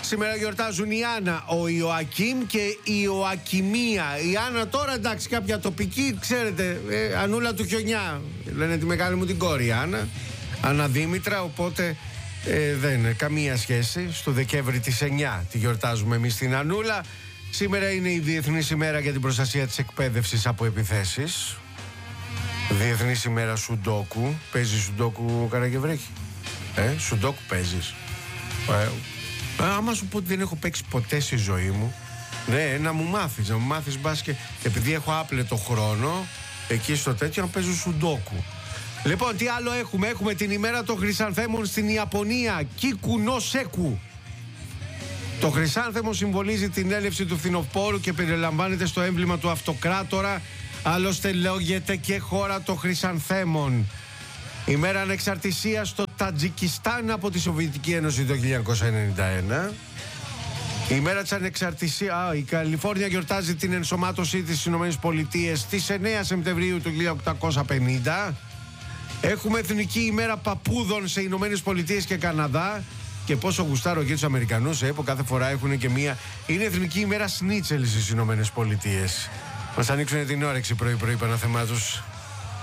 Σήμερα γιορτάζουν η Άννα, ο Ιωακίμ και η Ιωακιμία. Η Άννα τώρα, εντάξει, κάποια τοπική, ξέρετε, Ανούλα του Χιονιά. Λένε τη μεγάλη μου την κόρη η Άννα, Άννα Δήμητρα, οπότε δεν είναι καμία σχέση. Στο Δεκέμβρη της 9 τη γιορτάζουμε εμείς την Ανούλα. Σήμερα είναι η Διεθνής ημέρα για την προστασία της εκπαίδευσης από επιθέσεις. Διεθνής ημέρα Σουντόκου. Παίζει Σουντόκου, Καραγευρέχη? Σουντόκου παίζεις? Άμα σου πω ότι δεν έχω παίξει ποτέ στη ζωή μου, ναι, να μου μάθεις μπάσκετ. Επειδή έχω άπλετο χρόνο εκεί στο τέτοιο, να παίζω Σουντόκου. Λοιπόν, τι άλλο έχουμε? Έχουμε την ημέρα των χρυσανθέμων στην Ιαπωνία, Κίκου νο Σέκου. Το χρυσάνθεμο συμβολίζει την έλευση του φθινοπόρου και περιλαμβάνεται στο έμβλημα του αυτοκράτορα. Άλλωστε λέγεται και χώρα των χρυσανθέμων. Ημέρα ανεξαρτησίας στο Τατζικιστάν από τη Σοβιετική Ένωση το 1991. Η ημέρα της ανεξαρτησίας. Η Καλιφόρνια γιορτάζει την ενσωμάτωσή της στις ΗΠΑ στις 9 Σεπτεμβρίου του 1850. Έχουμε Εθνική ημέρα παππούδων σε ΗΠΑ και Καναδά. Και πόσο γουστάρω και τους Αμερικανούς, που κάθε φορά έχουν και μία. Είναι Εθνική ημέρα σνίτσελ στις ΗΠΑ. Μας ανοίξουν την όρεξη πρωί-πρωί Παναθεμάτους.